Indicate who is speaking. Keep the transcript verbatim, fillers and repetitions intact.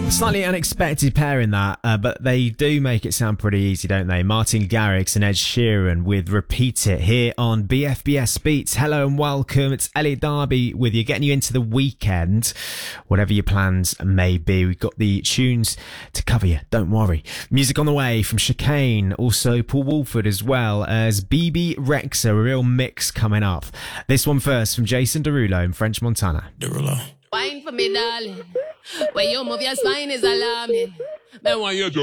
Speaker 1: Slightly unexpected pairing that, uh, but they do make it sound pretty easy, don't they? Martin Garrix and Ed Sheeran with Repeat It here on B F B S Beats. Hello and welcome. It's Elliot Darby with you, getting you into the weekend, whatever your plans may be. We've got the tunes to cover you, don't worry. Music on the way from Chicane, also Paul Woolford, as well as B B Rexa, a real mix coming up. This one first from Jason Derulo in French Montana.
Speaker 2: Derulo. Wine for me, darling. When you move your spine is alarming.